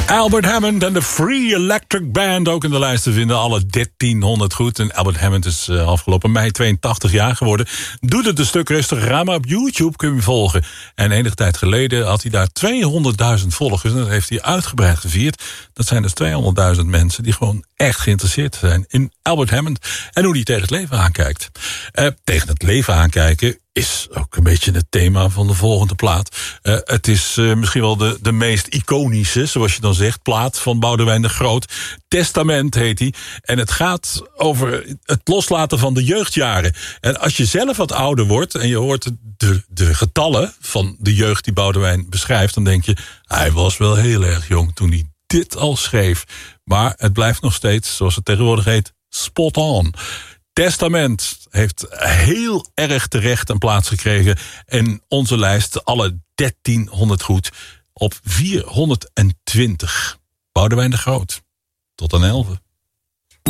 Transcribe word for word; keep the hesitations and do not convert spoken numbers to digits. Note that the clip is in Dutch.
Albert Hammond en de Free Electric Band ook in de lijst te vinden. Alle dertienhonderd goed. En Albert Hammond is uh, afgelopen mei tweeëntachtig jaar geworden. Doet het een stuk rustiger aan, maar op YouTube kun je hem volgen. En enige tijd geleden had hij daar tweehonderdduizend volgers. En dat heeft hij uitgebreid gevierd. Dat zijn dus tweehonderdduizend mensen die gewoon echt geïnteresseerd zijn in Albert Hammond. En hoe hij tegen het leven aankijkt. Uh, tegen het leven aankijken is ook een beetje het thema van de volgende plaat. Uh, het is uh, misschien wel de, de meest iconische, zoals je dan zegt, plaat van Boudewijn de Groot. Testament heet hij. En het gaat over het loslaten van de jeugdjaren. En als je zelf wat ouder wordt en je hoort de, de getallen van de jeugd die Boudewijn beschrijft, dan denk je, hij was wel heel erg jong toen hij dit al schreef. Maar het blijft nog steeds, zoals het tegenwoordig heet, spot on. Testament heeft heel erg terecht een plaats gekregen in onze lijst. Alle dertienhonderd goed op vierhonderdtwintig. Boudewijn de Groot. Tot aan elf.